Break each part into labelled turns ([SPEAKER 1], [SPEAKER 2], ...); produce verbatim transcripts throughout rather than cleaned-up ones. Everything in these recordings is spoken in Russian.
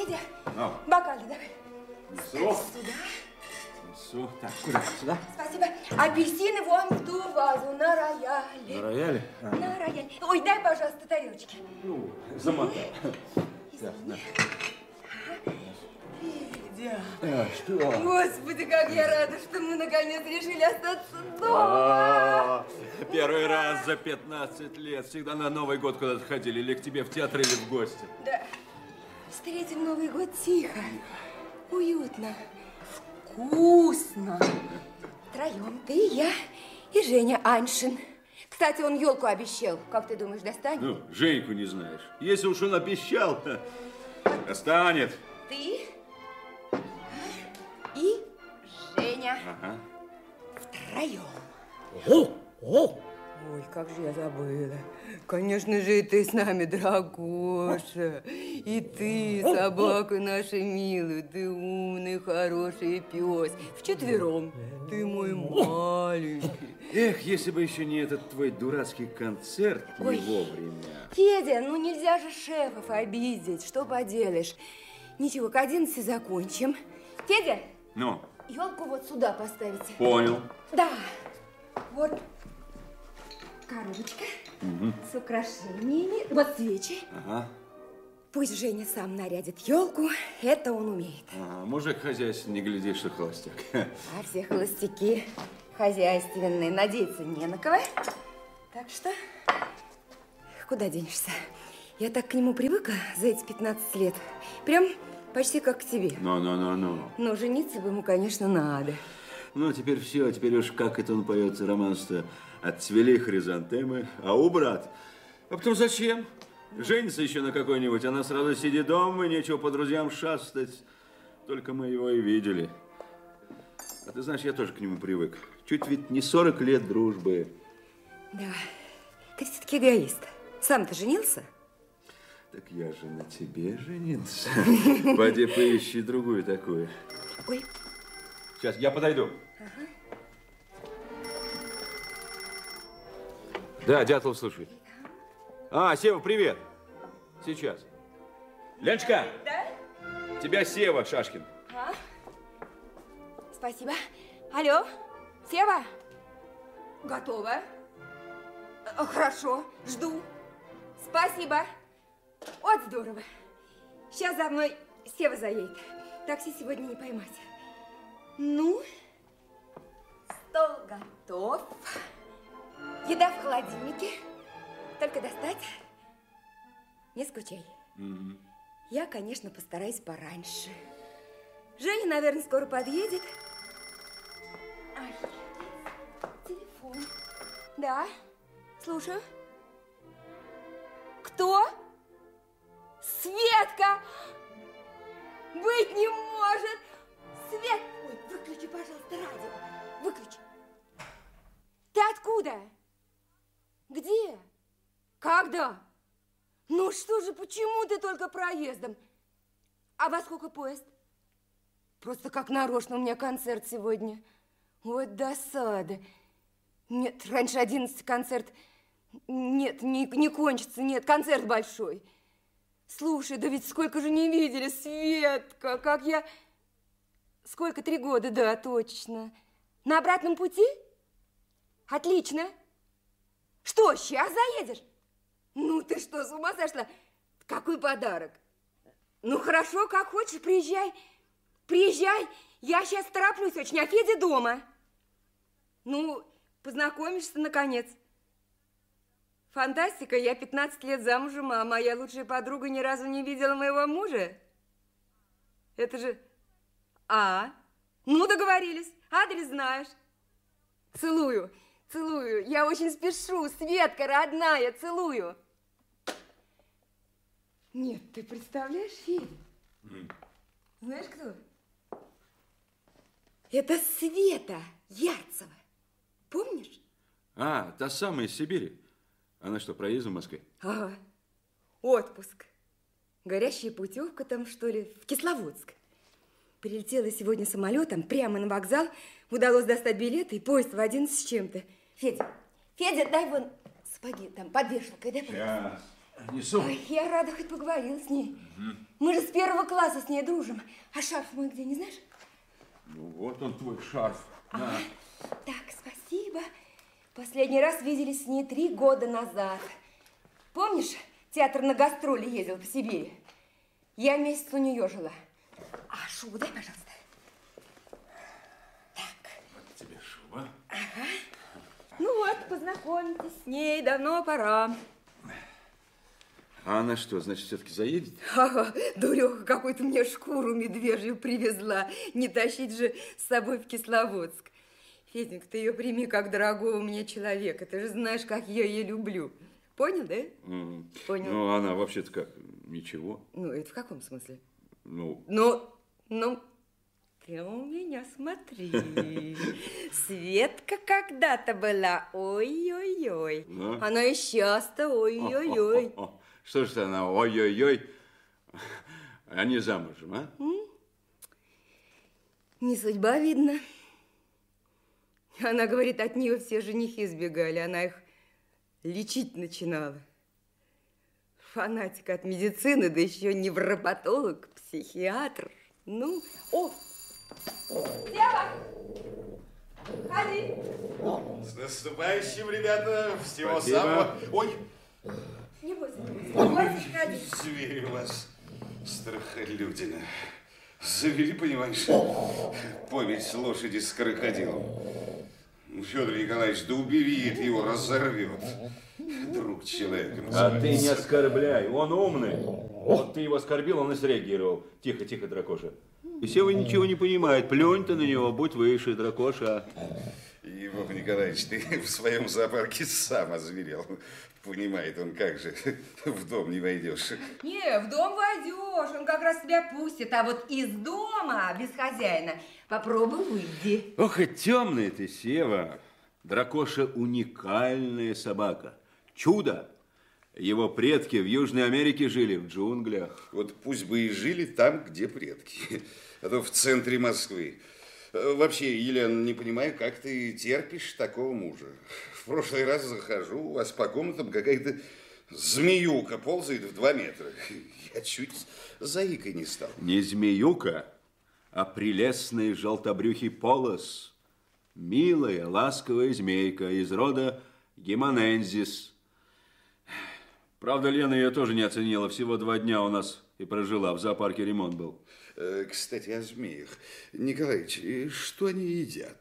[SPEAKER 1] Федя,
[SPEAKER 2] ну.
[SPEAKER 1] бокалы давай.
[SPEAKER 2] Несу.
[SPEAKER 1] Сюда.
[SPEAKER 2] Несу. Так, куда? Сюда?
[SPEAKER 1] Спасибо. Апельсины вон в ту вазу, на рояле.
[SPEAKER 2] На рояле? А.
[SPEAKER 1] На рояле. Ой, дай, пожалуйста, тарелочки.
[SPEAKER 2] Ну, замотал. Так, на.
[SPEAKER 1] Федя.
[SPEAKER 2] А, что?
[SPEAKER 1] Господи, как я рада, что мы наконец решили остаться дома.
[SPEAKER 2] А, первый раз за пятнадцать лет. Всегда на Новый год куда-то ходили. Или к тебе в театр, или в гости.
[SPEAKER 1] Да. Встретим Новый год тихо, уютно, вкусно. Втроем, ты и я, и Женя Аншин. Кстати, он елку обещал. Как ты думаешь, достанет?
[SPEAKER 2] Ну, Женьку не знаешь. Если уж он обещал, достанет.
[SPEAKER 1] Ты и Женя.
[SPEAKER 2] Ага.
[SPEAKER 1] Втроем.
[SPEAKER 3] О, о.
[SPEAKER 1] Ой, как же я забыла. Конечно же, и ты с нами, дорогоша. И ты, собака наша милая, ты умный, хороший пес. Вчетвером. Ты мой маленький.
[SPEAKER 2] Эх, если бы еще не этот твой дурацкий концерт не
[SPEAKER 1] Ой.
[SPEAKER 2] вовремя.
[SPEAKER 1] Федя, ну нельзя же шефов обидеть. Что поделаешь? Ничего, к одиннадцати закончим. Федя,
[SPEAKER 2] Ну?
[SPEAKER 1] елку вот сюда поставите.
[SPEAKER 2] Понял.
[SPEAKER 1] Да. Вот коробочка
[SPEAKER 2] угу.
[SPEAKER 1] с украшениями. Вот свечи.
[SPEAKER 2] Ага.
[SPEAKER 1] Пусть Женя сам нарядит елку. Это он умеет.
[SPEAKER 2] Ага. Мужик хозяйственный, не гляди, что холостяк.
[SPEAKER 1] А все холостяки хозяйственные. Надеяться не на кого. Так что куда денешься? Я так к нему привыкла за эти пятнадцать лет. Прям почти как к тебе.
[SPEAKER 2] Ну-ну-ну-ну.
[SPEAKER 1] Но жениться бы ему, конечно, надо.
[SPEAKER 2] Ну, теперь все. Теперь уж как это он поется, романс-то. Отцвели хризантемы, а убрат. А потом зачем? Женится еще на какой-нибудь, она сразу сидит дома, и нечего по друзьям шастать. Только мы его и видели. А ты знаешь, я тоже к нему привык. Чуть ведь не сорок лет дружбы.
[SPEAKER 1] Да, ты все-таки эгоист. Сам-то женился?
[SPEAKER 2] Так я же на тебе женился. Пойди поищи другую такую.
[SPEAKER 1] Ой.
[SPEAKER 2] Сейчас, я подойду.
[SPEAKER 1] Ага.
[SPEAKER 2] Да, Дятлов слушает. А, Сева, привет. Сейчас. Леночка.
[SPEAKER 1] Да?
[SPEAKER 2] Тебя Сева Шашкин.
[SPEAKER 1] А? Спасибо. Алло, Сева? Готово. Хорошо, жду. Спасибо. Вот здорово. Сейчас за мной Сева заедет. Такси сегодня не поймать. Ну, стол готов. Еда в холодильнике. Только достать. Не скучай.
[SPEAKER 2] Mm-hmm.
[SPEAKER 1] Я, конечно, постараюсь пораньше. Женя, наверное, скоро подъедет. Ай, телефон. Да, слушаю. Кто? Светка! Быть не может! Свет! Ой, выключи, пожалуйста, радио. Выключи. Ты откуда? Где? Когда? Ну что же, почему ты только проездом? А во сколько поезд? Просто как нарочно, у меня концерт сегодня. Вот досада. Нет, раньше одиннадцати концерт. Нет, не, не кончится, нет, концерт большой. Слушай, да ведь сколько же не видели, Светка, как я... Сколько? Три года, да, точно. На обратном пути? Отлично. Что, сейчас заедешь? Ну, ты что, с ума сошла? Какой подарок? Ну, хорошо, как хочешь, приезжай. Приезжай. Я сейчас тороплюсь очень, а Федя дома. Ну, познакомишься, наконец. Фантастика, я пятнадцать лет замужем, а моя лучшая подруга ни разу не видела моего мужа. Это же... А, ну, договорились. Адрес знаешь. Целую, целую. Я очень спешу. Светка, родная, целую. Нет, ты представляешь, Федя? Mm. Знаешь, кто? Это Света Ярцева. Помнишь?
[SPEAKER 2] А, та самая из Сибири. Она что, проезд в Москве?
[SPEAKER 1] Ага. Отпуск. Горящая путевка там, что ли, в Кисловодск. Прилетела сегодня самолетом прямо на вокзал. Удалось достать билеты, и поезд в одиннадцать с чем-то. Федя, Федя, дай вон сапоги, там под вешалкой, дай.
[SPEAKER 2] Сейчас. Несу.
[SPEAKER 1] Ой, я рада, хоть поговорила с ней. Угу. Мы же с первого класса с ней дружим. А шарф мой где, не знаешь?
[SPEAKER 2] Ну, вот он, твой шарф.
[SPEAKER 1] Ага. Так, спасибо. Последний раз виделись с ней три года назад. Помнишь, театр на гастроли ездил по Сибири? Я месяц у нее жила. А шубу дай, пожалуйста. Так.
[SPEAKER 2] Вот тебе шуба.
[SPEAKER 1] Ага. Ну вот, познакомитесь с ней, давно пора.
[SPEAKER 2] А она что, значит, все-таки заедет?
[SPEAKER 1] Ага, дуреха какую-то мне шкуру медвежью привезла. Не тащить же с собой в Кисловодск. Феденька, ты ее прими как дорогого мне человека. Ты же знаешь, как я ее люблю. Понял, да?
[SPEAKER 2] Mm.
[SPEAKER 1] Понял.
[SPEAKER 2] Ну, она вообще-то как, ничего.
[SPEAKER 1] Ну, это в каком смысле?
[SPEAKER 2] Ну...
[SPEAKER 1] Ну, ну... Ты у меня смотри. Светка когда-то была ой-ой-ой. Ну? Она и сейчас-то ой-ой-ой.
[SPEAKER 2] Что ж она ой-ой-ой, а не замужем, а?
[SPEAKER 1] М? Не судьба, видно. Она говорит, от нее все женихи сбегали, она их лечить начинала. Фанатик от медицины, да еще невропатолог, психиатр. Ну, о! Дева! Ходи!
[SPEAKER 4] С наступающим, ребята! Всего
[SPEAKER 2] Спасибо.
[SPEAKER 4] самого... Ой!
[SPEAKER 1] Не бойся, не бойся, ходи.
[SPEAKER 4] Зверь у вас, страхолюдина. Завели, понимаешь, повесть лошади с крокодилом. Федор Николаевич, да убери, это его разорвет. Друг человека.
[SPEAKER 2] А ты не оскорбляй, он умный. Вот ты его оскорбил, он и среагировал. Тихо, тихо, дракоша. И Сева ничего не понимает. Плюнь ты на него, будь выше, дракоша.
[SPEAKER 4] Егор Николаевич, ты в своем зоопарке сам озверел. Понимает он, как же, в дом не войдешь.
[SPEAKER 1] Не, в дом войдешь, он как раз тебя пустит. А вот из дома, без хозяина, попробуй выйди.
[SPEAKER 2] Ох, и темный ты, Сева. Дракоша уникальная собака. Чудо. Его предки в Южной Америке жили, в джунглях.
[SPEAKER 4] Вот пусть бы и жили там, где предки. А то в центре Москвы. Вообще, Елена, не понимаю, как ты терпишь такого мужа. В прошлый раз захожу, у вас по комнатам какая-то змеюка ползает в два метра. Я чуть заикой не стал.
[SPEAKER 2] Не змеюка, а прелестный желтобрюхий полос. Милая, ласковая змейка из рода Гимонензис. Правда, Лена ее тоже не оценила. Всего два дня у нас и прожила. В зоопарке ремонт был.
[SPEAKER 4] Кстати, о змеях. Николаевич, что они едят?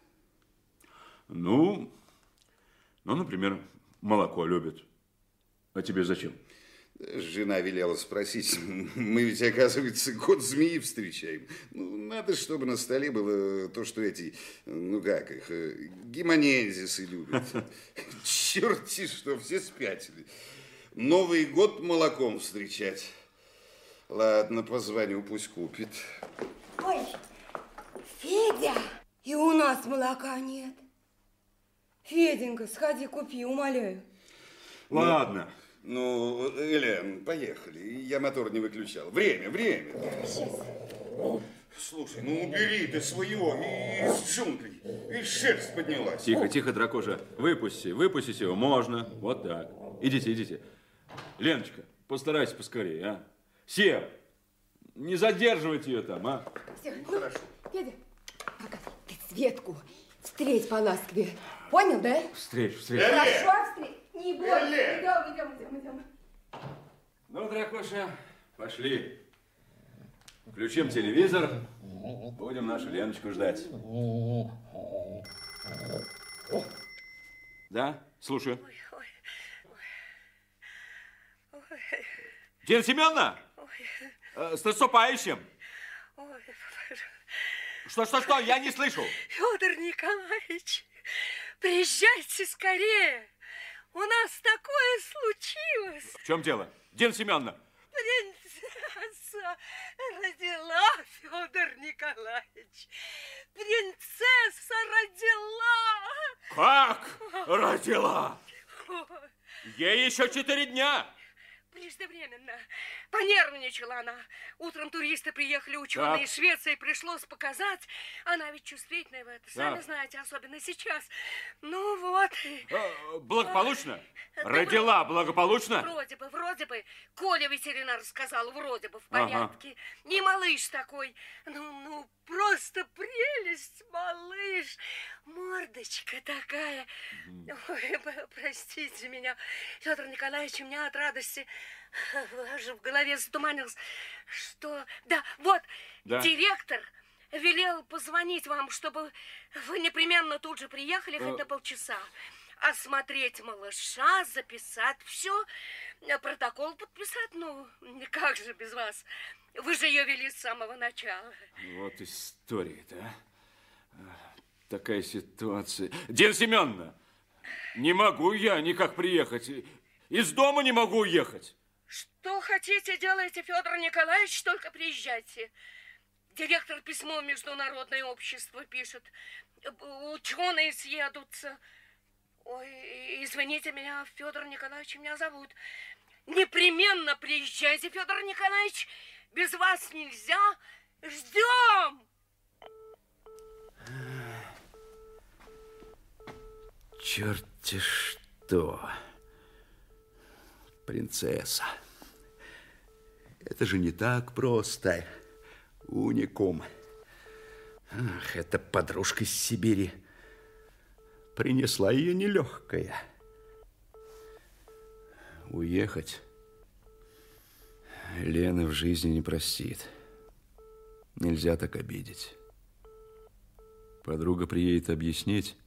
[SPEAKER 2] Ну, ну, например, молоко любят. А тебе зачем?
[SPEAKER 4] Жена велела спросить. Мы ведь, оказывается, год змеи встречаем. Ну, надо, чтобы на столе было то, что эти, ну как их, гимонензисы любят. Черти что, все спятили. Новый год молоком встречать. Ладно, позвоню, пусть купит.
[SPEAKER 1] Ой, Федя, и у нас молока нет. Феденька, сходи, купи, умоляю.
[SPEAKER 2] Ладно.
[SPEAKER 4] Ну, ну, Элен, поехали. Я мотор не выключал. Время, время.
[SPEAKER 1] Сейчас.
[SPEAKER 4] Слушай, ну убери ты своего из джунглей. И шерсть поднялась.
[SPEAKER 2] Тихо, тихо, дракоша. Выпусти, выпустите его. Можно. Вот так. Идите, идите. Леночка, постарайся поскорее, а. Сев, не задерживайте ее там, а.
[SPEAKER 1] Все, ну, хорошо. Федя, пока ты Светку встреть по-ласковее. Понял, да?
[SPEAKER 2] Встречу, встречу.
[SPEAKER 1] Хорошо, встреть. Не бойся. Идем, идем, идем, идем.
[SPEAKER 2] Ну, дракоша, пошли. Включим телевизор. Будем нашу Леночку ждать. Да? Слушаю.
[SPEAKER 5] Ой, ой, ой. Ой.
[SPEAKER 2] Дина Семеновна! С наступающим!
[SPEAKER 5] Ой,
[SPEAKER 2] что, что, что? Я не слышу.
[SPEAKER 5] Федор Николаевич, приезжайте скорее. У нас такое случилось.
[SPEAKER 2] В чем дело? Дина Семеновна!
[SPEAKER 5] Принцесса родила, Федор Николаевич. Принцесса родила.
[SPEAKER 2] Как родила?
[SPEAKER 5] Ой.
[SPEAKER 2] Ей еще четыре дня.
[SPEAKER 5] преждевременно. Понервничала она. Утром туристы приехали, ученые
[SPEAKER 2] Так.
[SPEAKER 5] из Швеции, пришлось показать. Она ведь чувствительная в это, сами
[SPEAKER 2] Так.
[SPEAKER 5] знаете, особенно сейчас. Ну вот.
[SPEAKER 2] А, благополучно?
[SPEAKER 5] Да
[SPEAKER 2] Родила благополучно?
[SPEAKER 5] Вроде бы, вроде бы. Коля ветеринар сказал, вроде бы в
[SPEAKER 2] Ага.
[SPEAKER 5] порядке. Не малыш такой. Ну, ну, просто прелесть, малыш. Мордочка такая. Ой, п- простите меня, Федор Николаевич, у меня от радости аж в голове затуманилось, что... Да, вот,
[SPEAKER 2] Да.
[SPEAKER 5] директор велел позвонить вам, чтобы вы непременно тут же приехали хоть
[SPEAKER 2] Э.
[SPEAKER 5] на полчаса. Осмотреть малыша, записать все, протокол подписать. Ну, как же без вас? Вы же ее вели с самого начала.
[SPEAKER 2] Вот история-то, а. Такая ситуация. Дина Семеновна, не могу я никак приехать. Из дома не могу уехать.
[SPEAKER 5] Что хотите, делайте, Федор Николаевич, только приезжайте. Директор письмо в Международное общество пишет. Ученые съедутся. Ой, извините меня, Федор Николаевич, меня зовут. Непременно приезжайте, Федор Николаевич. Без вас нельзя. Ждем.
[SPEAKER 2] Черт-те что. Принцесса. Это же не так просто. Уникум. Ах, эта подружка из Сибири. Принесла ее нелегкая. Уехать Лена в жизни не простит. Нельзя так обидеть. Подруга приедет объяснить.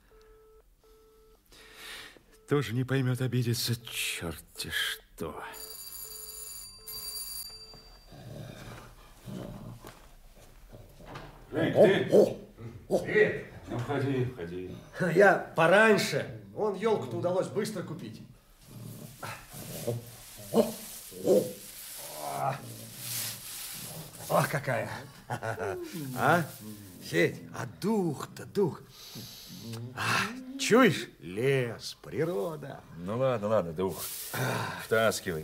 [SPEAKER 2] Тоже не поймет, обидеться. Черт-те что. Жень, ты?
[SPEAKER 3] О, о.
[SPEAKER 2] Привет. Ну, входи, входи.
[SPEAKER 3] Я пораньше. Вон елку-то удалось быстро купить. О, о, о. О, какая. А? Федь, а дух-то, дух. А, чуешь? Лес, природа.
[SPEAKER 2] Ну, ладно, ладно, дух. Втаскивай.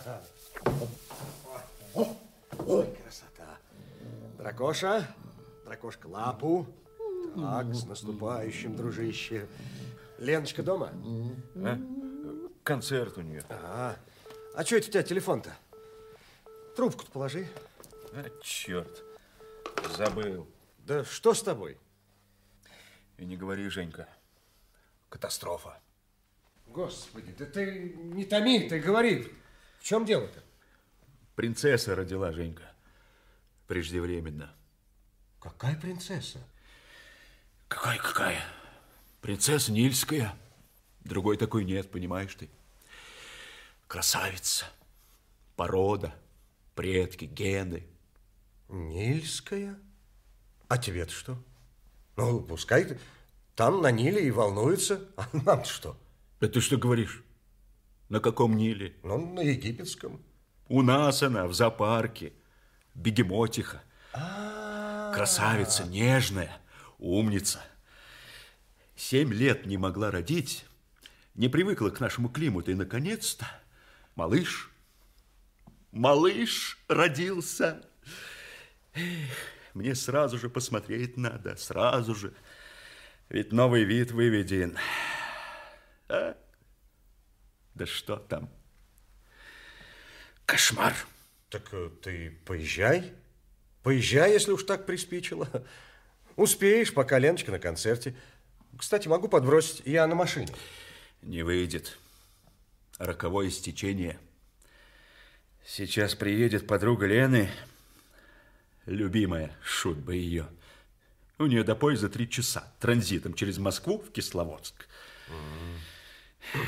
[SPEAKER 3] О, ой, красота. Дракоша, дракошка лапу. Так, с наступающим, дружище. Леночка дома?
[SPEAKER 2] А? Концерт у нее.
[SPEAKER 3] А, а что это у тебя телефон-то? Трубку-то положи.
[SPEAKER 2] А, черт, забыл.
[SPEAKER 3] Да что с тобой?
[SPEAKER 2] И не говори, Женька. Катастрофа.
[SPEAKER 3] Господи, да ты не томи, ты говори. В чем дело-то?
[SPEAKER 2] Принцесса родила, Женька. Преждевременно.
[SPEAKER 3] Какая принцесса?
[SPEAKER 2] Какая-какая? Принцесса Нильская. Другой такой нет, понимаешь ты? Красавица. Порода. Предки, гены.
[SPEAKER 3] Нильская? А тебе-то что? Ну, пускай ты там на Ниле и волнуется. А нам что?
[SPEAKER 2] Да ты что говоришь? На каком Ниле?
[SPEAKER 3] Ну, на египетском.
[SPEAKER 2] У нас она в зоопарке. Бегемотиха.
[SPEAKER 3] А-а-а.
[SPEAKER 2] Красавица, нежная, умница. Семь лет не могла родить, не привыкла к нашему климату. И, наконец-то, малыш, малыш родился. Эх, мне сразу же посмотреть надо, сразу же. Ведь новый вид выведен. А? Да что там? Кошмар.
[SPEAKER 3] Так э, ты поезжай. Поезжай, если уж так приспичило. Успеешь, пока Леночка на концерте. Кстати, могу подбросить, я на машине.
[SPEAKER 2] Не выйдет. Роковое стечение. Сейчас приедет подруга Лены, любимая, шут бы ее. У нее до поезда три часа транзитом через Москву в Кисловодск. Mm.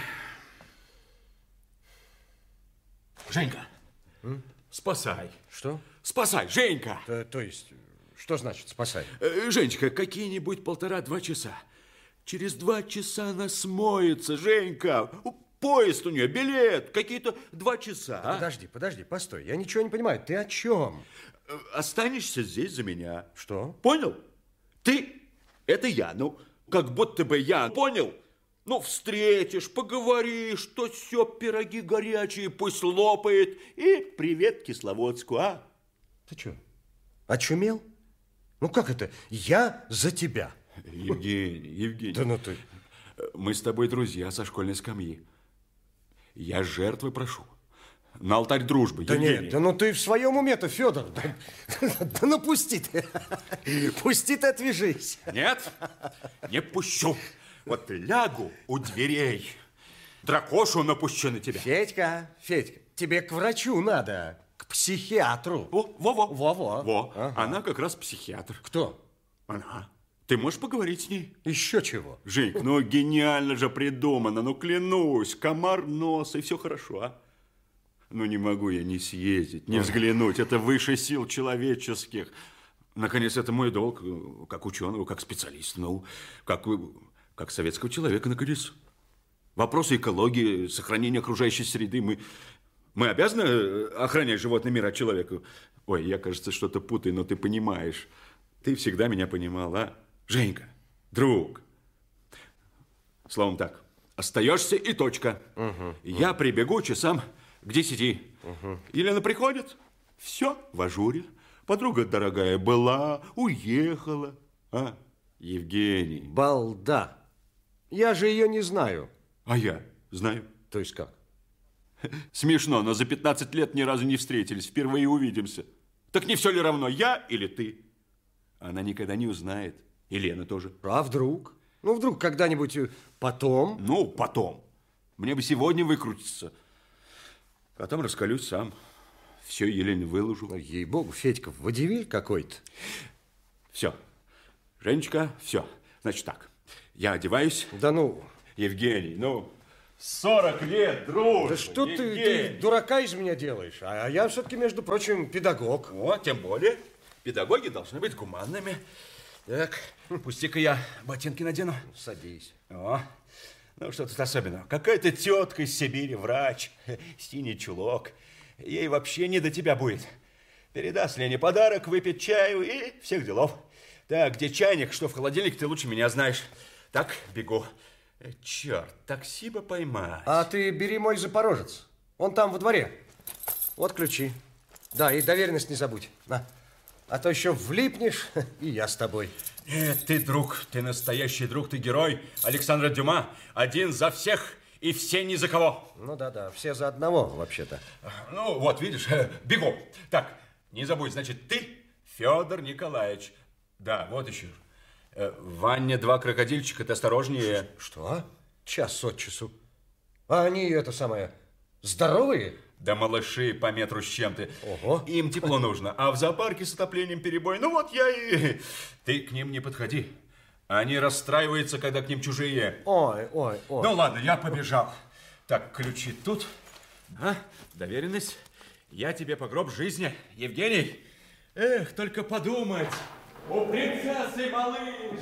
[SPEAKER 2] Женька, М? спасай.
[SPEAKER 3] Что?
[SPEAKER 2] Спасай, Женька.
[SPEAKER 3] То, то есть, что значит спасай?
[SPEAKER 2] Э, Женечка, какие-нибудь полтора-два часа. Через два часа она смоется, Женька. Поезд у нее, билет, какие-то два часа.
[SPEAKER 3] Да,
[SPEAKER 2] а?
[SPEAKER 3] подожди, подожди, постой. Я ничего не понимаю. Ты о чем?
[SPEAKER 2] Останешься здесь за меня.
[SPEAKER 3] Что?
[SPEAKER 2] Понял? Ты – это я. Ну, как будто бы я. Понял? Ну, встретишь, поговоришь, то все, пироги горячие, пусть лопает. И привет Кисловодску, а?
[SPEAKER 3] Ты что, очумел? Ну, как это? Я за тебя.
[SPEAKER 2] Евгений, Евгений.
[SPEAKER 3] Да ну ты...
[SPEAKER 2] Мы с тобой друзья со школьной скамьи. Я жертвы прошу. На алтарь дружбы,
[SPEAKER 3] Да
[SPEAKER 2] Евгений.
[SPEAKER 3] нет, да ну ты в своем уме-то, Федор. Да, да ну пусти ты. Пусти ты, отвяжись.
[SPEAKER 2] Нет, не пущу. Вот лягу у дверей, дракошу напущу на тебя.
[SPEAKER 3] Федька, Федька, тебе к врачу надо, к психиатру.
[SPEAKER 2] О, во-во.
[SPEAKER 3] Во-во.
[SPEAKER 2] Во.
[SPEAKER 3] Ага.
[SPEAKER 2] Она как раз психиатр.
[SPEAKER 3] Кто?
[SPEAKER 2] Она. Ты можешь поговорить с ней?
[SPEAKER 3] Еще чего?
[SPEAKER 2] Женька, ну гениально же придумано, ну клянусь, комар нос, и все хорошо, а? Ну не могу я не съездить, не взглянуть, это выше сил человеческих. Наконец, это мой долг, как ученого, как специалиста, ну, как, как советского человека, наконец. Вопросы экологии, сохранения окружающей среды, мы, мы обязаны охранять животный мир от человека? Ой, я, кажется, что-то путаю, но ты понимаешь. Ты всегда меня понимал, а? Женька, друг. Словом так, остаешься и точка. Угу, я угу. прибегу часам к десяти. Угу. Елена приходит, все в ажуре. Подруга дорогая была, уехала. А, Евгений?
[SPEAKER 3] Балда. Я же ее не знаю.
[SPEAKER 2] А я знаю.
[SPEAKER 3] То есть как?
[SPEAKER 2] Смешно, но за пятнадцать лет ни разу не встретились. Впервые увидимся. Так не все ли равно, я или ты? Она никогда не узнает. И Лена тоже.
[SPEAKER 3] А вдруг? Ну, вдруг когда-нибудь потом?
[SPEAKER 2] Ну, потом. Мне бы сегодня выкрутиться. Потом раскалюсь сам. Все Елене выложу.
[SPEAKER 3] Ей-богу, Федька, водевиль какой-то.
[SPEAKER 2] Все. Женечка, все. Значит так, я одеваюсь.
[SPEAKER 3] Да ну...
[SPEAKER 2] Евгений, ну... сорок лет дружбы.
[SPEAKER 3] Да что ты, ты дурака из меня делаешь? А я все-таки, между прочим, педагог.
[SPEAKER 2] Вот, тем более. Педагоги должны быть гуманными. Так, пусти-ка я ботинки надену.
[SPEAKER 3] Садись.
[SPEAKER 2] О, ну что тут особенного? Какая-то тетка из Сибири, врач, синий чулок. Ей вообще не до тебя будет. Передаст Лене подарок, выпить чаю и всех делов. Так, где чайник, что в холодильнике, ты лучше меня знаешь. Так, бегу. Черт, такси бы поймать.
[SPEAKER 3] А ты бери мой Запорожец. Он там во дворе. Вот ключи. Да, и доверенность не забудь. На. А то еще влипнешь, и я с тобой.
[SPEAKER 2] Нет, ты друг, ты настоящий друг, ты герой. Александра Дюма, один за всех и все ни за кого.
[SPEAKER 3] Ну да-да, все за одного, вообще-то.
[SPEAKER 2] Ну вот, видишь, бегу. Так, не забудь, значит, ты Федор Николаевич. Да, вот еще. В ванне два крокодильчика, ты осторожнее.
[SPEAKER 3] Что? Час от часу. А они, это самое, здоровые?
[SPEAKER 2] Да малыши по метру с чем-то.
[SPEAKER 3] Ого.
[SPEAKER 2] Им тепло нужно. А в зоопарке с отоплением перебой. Ну вот я и... Ты к ним не подходи. Они расстраиваются, когда к ним чужие.
[SPEAKER 3] Ой, ой, ой.
[SPEAKER 2] Ну ладно, я побежал. Так, ключи тут. А, доверенность. Я тебе по гроб жизни. Евгений. Эх, только подумать. У принцессы малыш.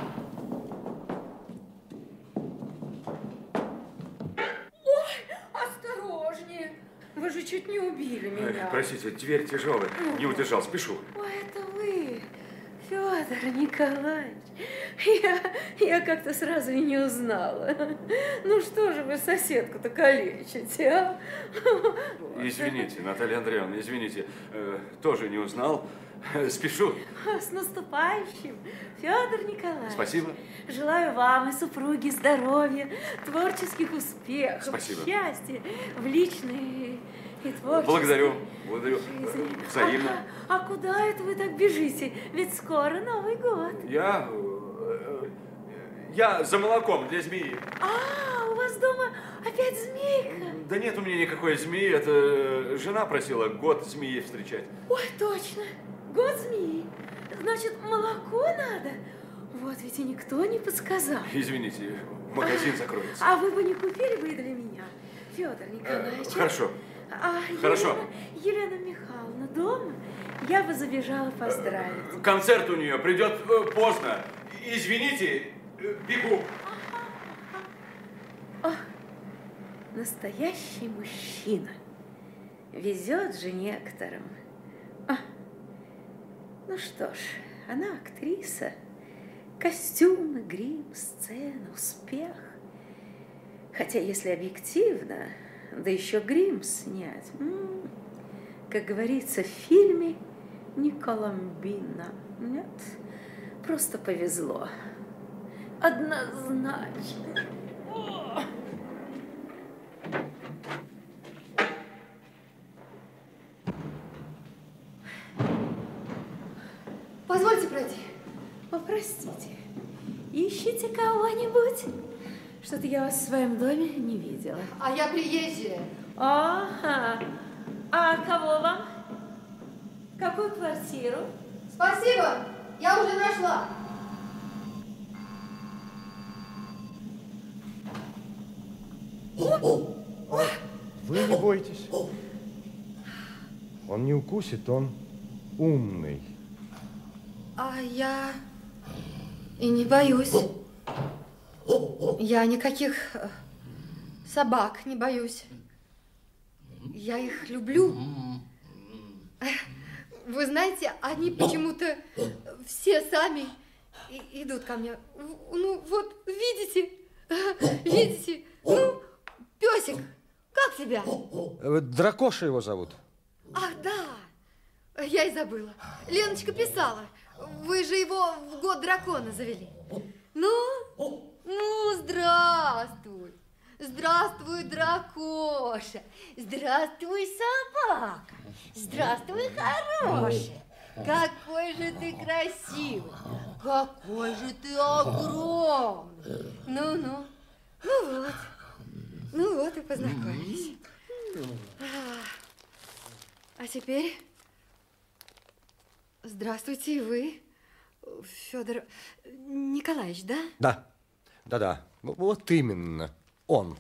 [SPEAKER 5] Осторожнее. Вы же чуть не убили меня.
[SPEAKER 2] Эх, простите, дверь тяжелая. Не удержал, спешу.
[SPEAKER 5] Ой, это вы, Федор Николаевич. Я, я как-то сразу и не узнала. Ну что же вы соседку-то калечите, а?
[SPEAKER 2] Извините, Наталья Андреевна, извините. Э, тоже не узнал. Спешу.
[SPEAKER 5] С наступающим, Федор Николаевич.
[SPEAKER 2] Спасибо.
[SPEAKER 5] Желаю вам и супруге здоровья, творческих успехов,
[SPEAKER 2] Спасибо.
[SPEAKER 5] счастья в личной и творческой
[SPEAKER 2] Благодарю. Благодарю.
[SPEAKER 5] жизни.
[SPEAKER 2] Взаимно.
[SPEAKER 5] А, а куда это вы так бежите? Ведь скоро Новый год.
[SPEAKER 2] Я... Я за молоком для змеи.
[SPEAKER 5] А, у вас дома опять змейка?
[SPEAKER 2] Да нет у меня никакой змеи. Это жена просила год змеи встречать.
[SPEAKER 5] Ой, точно. Год змеи. Значит, молоко надо? Вот ведь и никто не подсказал.
[SPEAKER 2] Извините, магазин закроется.
[SPEAKER 5] А вы бы не купили бы и для меня, Федор Николаевич?
[SPEAKER 2] Хорошо.
[SPEAKER 5] А
[SPEAKER 2] Хорошо.
[SPEAKER 5] Елена, Елена Михайловна дома? Я бы забежала поздравить.
[SPEAKER 2] Концерт у нее придет поздно. Извините, бегу.
[SPEAKER 5] О, настоящий мужчина. Везет же некоторым. А, ну что ж, она актриса. Костюмы, грим, сцена, успех.
[SPEAKER 6] Хотя, если объективно, да еще грим снять. М-м, как говорится в фильме, не Коломбина. Нет, просто повезло. Однозначно. О!
[SPEAKER 1] Позвольте пройти.
[SPEAKER 6] О, простите, ищите кого-нибудь? Что-то я вас в своем доме не видела.
[SPEAKER 1] А я приезжая.
[SPEAKER 6] Ага. А кого вам? Какую квартиру?
[SPEAKER 1] Спасибо, я уже нашла.
[SPEAKER 3] Вы не бойтесь. Он не укусит, он умный.
[SPEAKER 1] А я и не боюсь. Я никаких собак не боюсь. Я их люблю. Вы знаете, они почему-то все сами и- идут ко мне. Ну, вот, видите? Видите? Ну, песик, как тебя?
[SPEAKER 3] Э, Дракоша его зовут.
[SPEAKER 1] Ах, да, я и забыла. Леночка писала. Вы же его в год дракона завели. Ну, ну, здравствуй. Здравствуй, дракоша. Здравствуй, собака. Здравствуй, хорошая. Какой же ты красивый. Какой же ты огромный. Ну-ну. Ну вот. Ну вот и познакомились. А теперь здравствуйте и вы, Федор Николаевич, да?
[SPEAKER 3] Да, да-да, вот именно, он.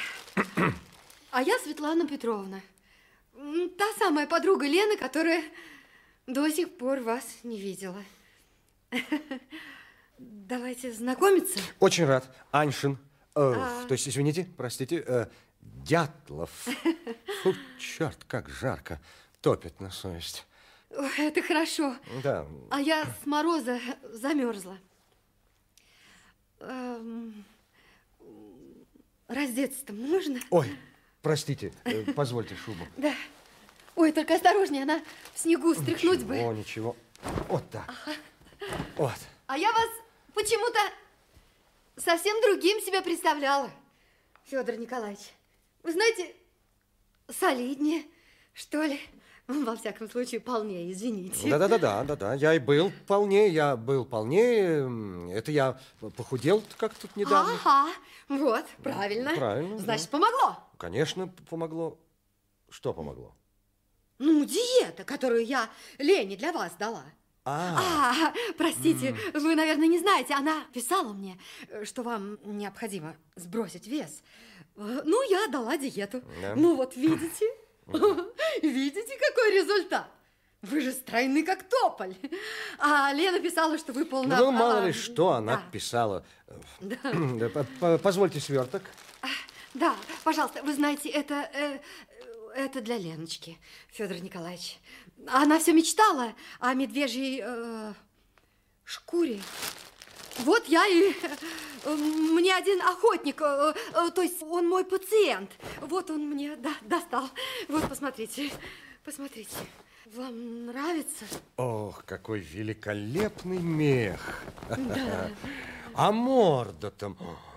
[SPEAKER 1] А я Светлана Петровна, та самая подруга Лены, которая до сих пор вас не видела. Давайте знакомиться.
[SPEAKER 3] Очень рад. Аньшин. Э,
[SPEAKER 1] А.
[SPEAKER 3] То есть, извините, простите, э, Дятлов. Фу, черт, как жарко. Топит на совесть.
[SPEAKER 1] Ой, это хорошо.
[SPEAKER 3] Да.
[SPEAKER 1] А я с мороза замерзла. Эм, раздеться-то можно?
[SPEAKER 3] Ой, простите, э, позвольте шубу.
[SPEAKER 1] Да. Ой, только осторожнее, она в снегу стряхнуть бы.
[SPEAKER 3] Ничего, ничего. Вот так. Вот.
[SPEAKER 1] А я вас почему-то совсем другим себя представляла, Федор Николаевич. Вы знаете, солиднее, что ли? Во всяком случае, полнее, извините.
[SPEAKER 3] Да-да-да, да-да. Я и был полнее, я был полнее. Это я похудел как тут недавно.
[SPEAKER 1] Ага, вот, правильно.
[SPEAKER 3] Правильно,
[SPEAKER 1] Значит,
[SPEAKER 3] да.
[SPEAKER 1] помогло.
[SPEAKER 3] Конечно, помогло. Что помогло?
[SPEAKER 1] Ну, диета, которую я Лене для вас дала.
[SPEAKER 3] А,
[SPEAKER 1] А, простите, вы, наверное, не знаете, она писала мне, что вам необходимо сбросить вес. Ну, я дала диету.
[SPEAKER 3] Да.
[SPEAKER 1] Ну, вот видите? Видите, какой результат? Вы же стройны, как тополь. А Лена писала, что вы полна...
[SPEAKER 3] ну, мало ли
[SPEAKER 1] а,
[SPEAKER 3] что она
[SPEAKER 1] да.
[SPEAKER 3] писала.
[SPEAKER 1] Да.
[SPEAKER 3] Да, по- по- Позвольте сверток.
[SPEAKER 1] Да, пожалуйста, вы знаете, это, э, это для Леночки, Федор Николаевич. Она все мечтала о медвежьей э, шкуре. Вот я и... э, мне один охотник, э, э, то есть он мой пациент. Вот он мне да, достал. Вот, посмотрите, посмотрите. Вам нравится?
[SPEAKER 3] Ох, какой великолепный мех.
[SPEAKER 1] Да.
[SPEAKER 3] А морда там...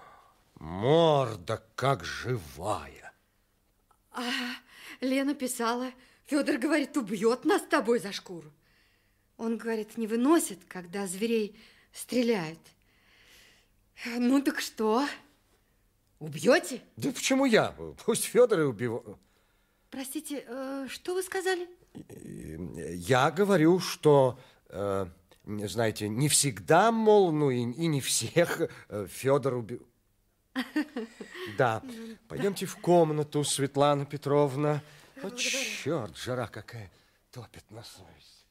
[SPEAKER 3] Морда как живая.
[SPEAKER 1] А Лена писала, Федор говорит, убьет нас с тобой за шкуру. Он говорит, не выносит, когда зверей стреляют. Ну так что? Убьете?
[SPEAKER 3] Да почему я? Пусть Федор и убивает.
[SPEAKER 1] Простите, э, что вы сказали?
[SPEAKER 3] Я говорю, что, э, знаете, не всегда, мол, ну и, и не всех э, Федор убил. Да, пойдемте в комнату, Светлана Петровна. Вот черт, жара какая, топит на совесть.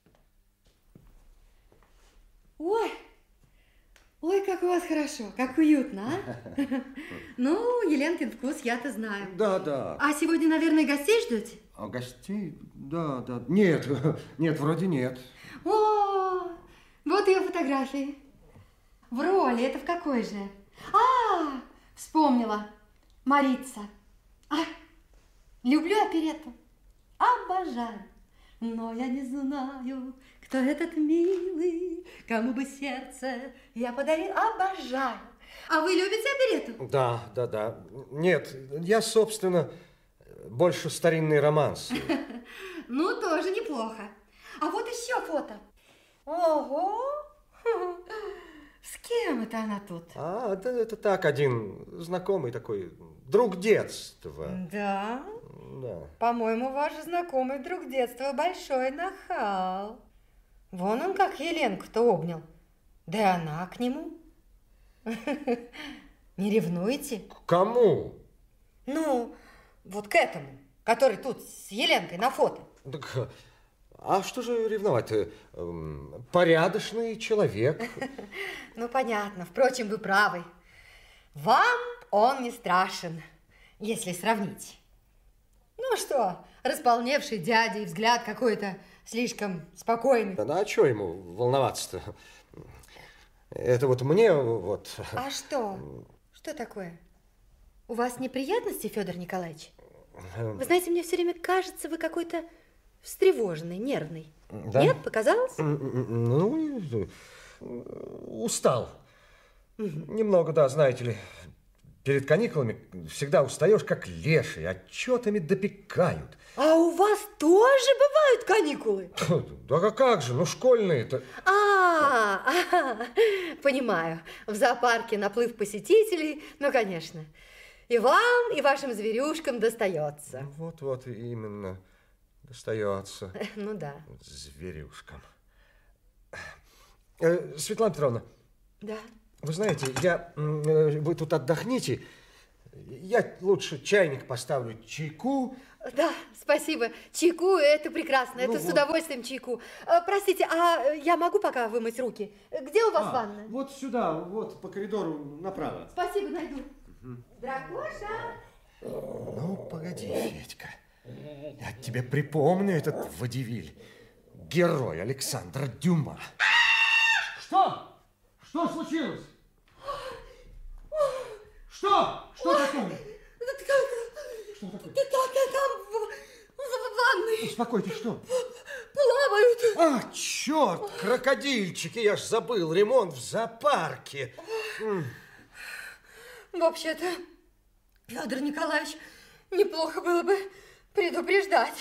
[SPEAKER 1] Ой, ой, как у вас хорошо, как уютно, а? Ну, Еленкин вкус я-то знаю.
[SPEAKER 3] Да, да.
[SPEAKER 1] А сегодня, наверное, гостей ждете?
[SPEAKER 3] А гостей? Да, да. Нет, нет, вроде нет.
[SPEAKER 1] О, вот ее фотографии. В роли, это в какой же? А, вспомнила.
[SPEAKER 7] Марица. А, люблю оперетту. Обожаю. Но я не знаю, кто этот милый, кому бы сердце я подарил. Обожаю. А вы любите оперетту?
[SPEAKER 3] Да, да, да. Нет, я, собственно, больше старинный романс.
[SPEAKER 7] Ну, тоже неплохо. А вот еще фото. Ого! С кем это она тут?
[SPEAKER 3] А, да, это так, один знакомый такой, друг детства.
[SPEAKER 7] Да?
[SPEAKER 3] Да.
[SPEAKER 7] По-моему, ваш знакомый друг детства большой нахал. Вон он как Еленку-то обнял. Да и она к нему. Не ревнуете?
[SPEAKER 3] К кому?
[SPEAKER 7] Ну, вот к этому, который тут с Еленкой на фото.
[SPEAKER 3] Так, а что же ревновать? Порядочный человек.
[SPEAKER 7] Ну, понятно. Впрочем, вы правы. Вам он не страшен, если сравнить. Ну что, располневший дядя и взгляд какой-то слишком спокойный.
[SPEAKER 3] Да, а что ему волноваться-то? Это вот мне вот...
[SPEAKER 7] А что? Что такое? У вас неприятности, Федор Николаевич? Вы знаете, мне все время кажется, вы какой-то встревоженный, нервный.
[SPEAKER 3] Да?
[SPEAKER 7] Нет, показалось?
[SPEAKER 3] Ну, устал. Угу. Немного, да, знаете ли. Перед каникулами всегда устаешь, как леший, отчетами допекают.
[SPEAKER 7] А у вас тоже бывают каникулы?
[SPEAKER 3] Да как же, ну школьные-то.
[SPEAKER 7] А, а, понимаю. В зоопарке наплыв посетителей, ну, конечно. И вам, и вашим зверюшкам достается.
[SPEAKER 3] Вот-вот, именно, достается.
[SPEAKER 7] Ну да.
[SPEAKER 3] Зверюшкам. Э, Светлана Петровна.
[SPEAKER 7] Да.
[SPEAKER 3] Вы знаете, я, вы тут отдохните, я лучше чайник поставлю, чайку.
[SPEAKER 7] Да, спасибо. Чайку, это прекрасно, ну это вот. С удовольствием чайку. Простите, а я могу пока вымыть руки? Где у вас а, ванна?
[SPEAKER 3] Вот сюда, вот по коридору направо.
[SPEAKER 7] Спасибо, найду. Угу. Дракоша!
[SPEAKER 3] Ну, погоди, Федька, я тебе припомню этот водевиль. Герой Александра Дюма.
[SPEAKER 8] Что? Что случилось? Что? Что такое? Что такое?
[SPEAKER 7] Там в ванной.
[SPEAKER 3] Успокойтесь, что?
[SPEAKER 7] Плавают.
[SPEAKER 3] А, черт, крокодильчики, я ж забыл, ремонт в зоопарке.
[SPEAKER 7] Вообще-то, Федор Николаевич, неплохо было бы предупреждать.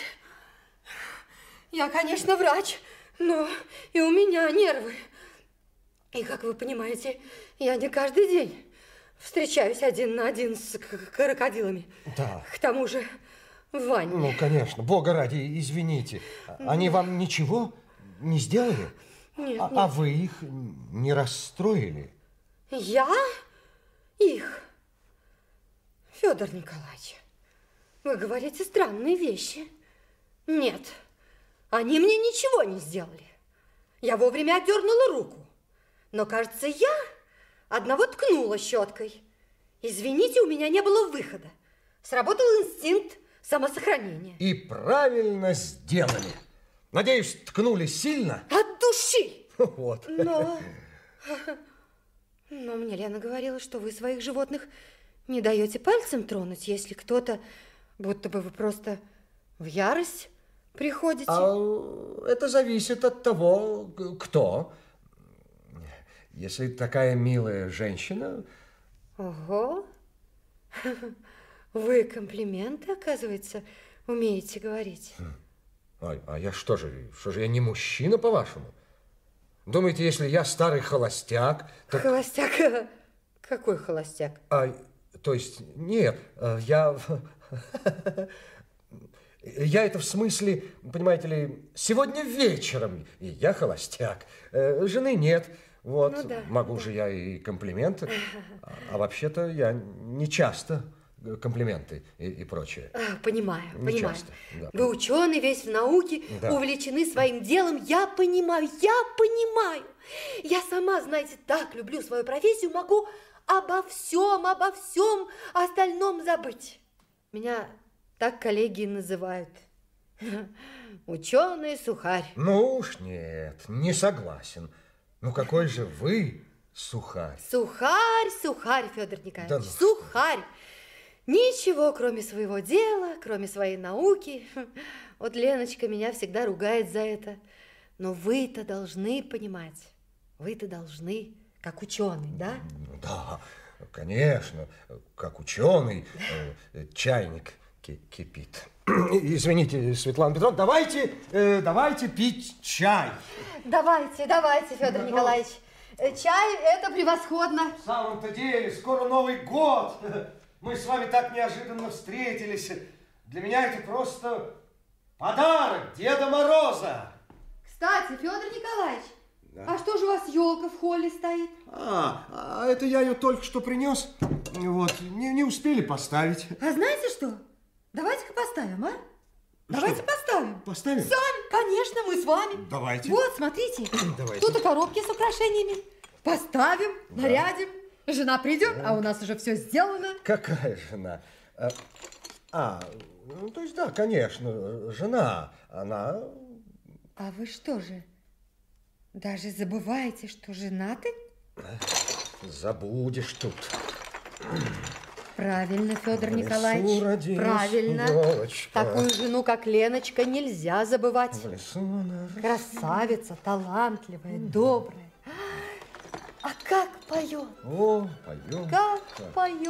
[SPEAKER 7] Я, конечно, врач, но и у меня нервы. И, как вы понимаете, я не каждый день встречаюсь один на один с крокодилами.
[SPEAKER 3] Да.
[SPEAKER 7] К тому же в ванне.
[SPEAKER 3] Ну, конечно, бога ради, извините. Они вам ничего не сделали?
[SPEAKER 7] Нет,
[SPEAKER 3] а,
[SPEAKER 7] нет.
[SPEAKER 3] А вы их не расстроили?
[SPEAKER 7] Я? Их? Федор Николаевич, вы говорите странные вещи. Нет, они мне ничего не сделали. Я вовремя отдернула руку. Но, кажется, я одного ткнула щеткой. Извините, у меня не было выхода. Сработал инстинкт самосохранения.
[SPEAKER 3] И правильно сделали. Надеюсь, ткнули сильно?
[SPEAKER 7] От души.
[SPEAKER 3] Вот.
[SPEAKER 7] Но, но мне Лена говорила, что вы своих животных не даете пальцем тронуть, если кто-то, будто бы вы просто в ярость приходите.
[SPEAKER 3] А это зависит от того, кто. Если такая милая женщина...
[SPEAKER 7] Ого! Вы комплименты, оказывается, умеете говорить.
[SPEAKER 3] А, а я что же? Что же, я не мужчина, по-вашему? Думаете, если я старый холостяк... Так...
[SPEAKER 7] Холостяк? Какой холостяк?
[SPEAKER 3] А, то есть, нет, я... Я это в смысле, понимаете ли, сегодня вечером я холостяк, жены нет. Вот, ну, да, могу да. же я и комплименты, а, а вообще-то я не часто комплименты и, и прочее.
[SPEAKER 7] А, понимаю,
[SPEAKER 3] не
[SPEAKER 7] понимаю.
[SPEAKER 3] Часто, да.
[SPEAKER 7] Вы ученый, весь в науке, да. увлечены своим делом. Я понимаю, я понимаю. Я сама, знаете, так люблю свою профессию, могу обо всем, обо всем остальном забыть. Меня так коллеги называют. Ученый-сухарь.
[SPEAKER 3] Ну уж нет, не согласен. Ну, какой же вы сухарь?
[SPEAKER 7] Сухарь, сухарь, Федор Николаевич,
[SPEAKER 3] да ну
[SPEAKER 7] сухарь. Ничего, кроме своего дела, кроме своей науки. Вот Леночка меня всегда ругает за это. Но вы-то должны понимать. Вы-то должны, как ученый, да?
[SPEAKER 3] Да, конечно, как ученый, э, чайник ки- кипит. Извините, Светлана Петровна, давайте, э, давайте пить чай.
[SPEAKER 7] Давайте, давайте, Федор Николаевич. Чай – это превосходно.
[SPEAKER 3] В самом-то деле, скоро Новый год. Мы с вами так неожиданно встретились. Для меня это просто подарок Деда Мороза.
[SPEAKER 7] Кстати, Федор Николаевич,
[SPEAKER 3] да.
[SPEAKER 7] А что же у вас елка в холле стоит?
[SPEAKER 3] А, а это я ее только что принес. Вот, не, не успели поставить.
[SPEAKER 7] А знаете что? Давайте-ка поставим, а? Давайте
[SPEAKER 3] Что?
[SPEAKER 7] поставим.
[SPEAKER 3] Поставим?
[SPEAKER 7] Сами, конечно, мы с вами.
[SPEAKER 3] Давайте.
[SPEAKER 7] Вот, смотрите.
[SPEAKER 3] Давайте.
[SPEAKER 7] Тут и коробки с украшениями. Поставим, да. Нарядим. Жена придет, да. А у нас уже все сделано.
[SPEAKER 3] Какая жена? А, а, ну, то есть, да, конечно, жена. Она...
[SPEAKER 7] А вы что же, даже забываете, что женаты?
[SPEAKER 3] Забудешь тут.
[SPEAKER 7] Правильно, Федор Николаевич,
[SPEAKER 3] родилась
[SPEAKER 7] правильно.
[SPEAKER 3] елочка.
[SPEAKER 7] Такую жену, как Леночка, нельзя забывать.
[SPEAKER 3] В лесу она...
[SPEAKER 7] Красавица, талантливая, добрая. А как поет?
[SPEAKER 3] О, поет.
[SPEAKER 7] Как поет.